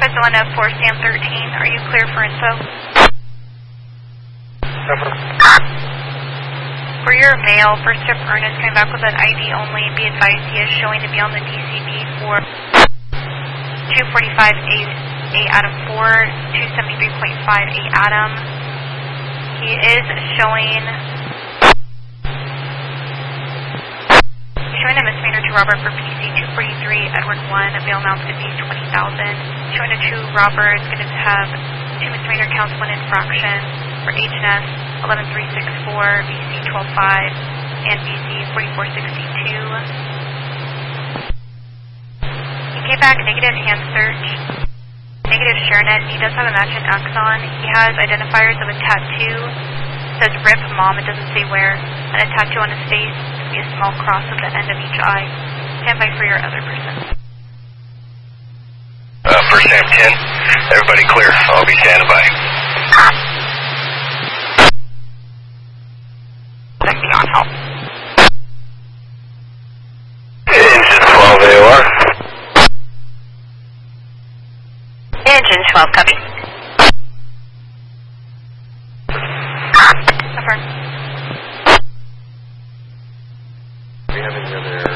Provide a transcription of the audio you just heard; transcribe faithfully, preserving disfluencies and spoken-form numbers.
one F four Sam thirteen, are you clear for info? Number. For your mail, first trip Ernest coming back with an I D only. Be advised he is showing to be on the D C B for two forty-five eight Adam four, two seventy-three point five eight Adam. He is showing showing a misdemeanor to Robert for P C two forty-three Edward one. Bail amount is going to be twenty thousand. Showing a two Robert is going to have two misdemeanor counts, one infraction for H N S eleven three six four, V C twelve five, and V C forty-four sixty-two. He came back negative hand search, negative ShareNet. He does have a match in Axon. He has identifiers of a tattoo. It says RIP Mom, it doesn't say where, and a tattoo on his face. It'll be a small cross at the end of each eye. Stand by for your other person. Uh, first Sam ten, everybody clear. I'll be standing by. Checking on help. Engine twelve A O R. Engine twelve, copy. Affirm. Do you have any other